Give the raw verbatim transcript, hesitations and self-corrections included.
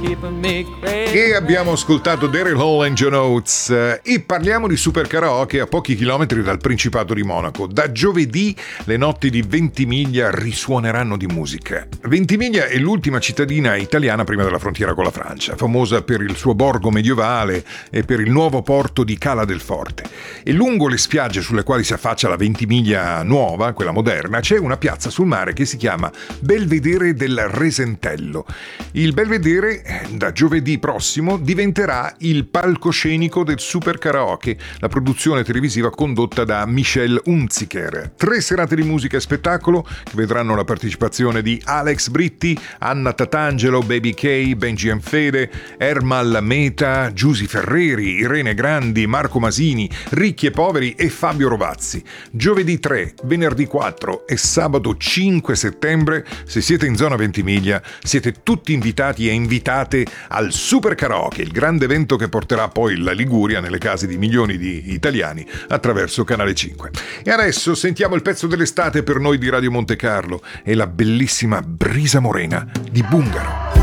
E abbiamo ascoltato Daryl Hall and John Oates eh, e parliamo di super karaoke a pochi chilometri dal Principato di Monaco. Da giovedì le notti di Ventimiglia risuoneranno di musica. Ventimiglia è l'ultima cittadina italiana prima della frontiera con la Francia, famosa per il suo borgo medievale e per il nuovo porto di Cala del Forte. E lungo le spiagge sulle quali si affaccia la Ventimiglia nuova, quella moderna, c'è una piazza sul mare che si chiama Belvedere del Resentello. Il Belvedere da giovedì prossimo diventerà il palcoscenico del Super Karaoke, la produzione televisiva condotta da Michel Hunziker. Tre serate di musica e spettacolo che vedranno la partecipazione di Alex Britti, Anna Tatangelo, Baby K, Benji and Fede, Ermal Meta, Giusy Ferreri, Irene Grandi, Marco Masini, Ricchi e Poveri e Fabio Rovazzi. Giovedì tre, venerdì quattro e sabato cinque settembre, se siete in zona Ventimiglia, siete tutti invitati e invitate al Super Karaoke, il grande evento che porterà poi la Liguria nelle case di milioni di italiani attraverso Canale cinque. E adesso sentiamo il pezzo dell'estate per noi di Radio Monte Carlo e la bellissima Brisa Morena di Bungaro.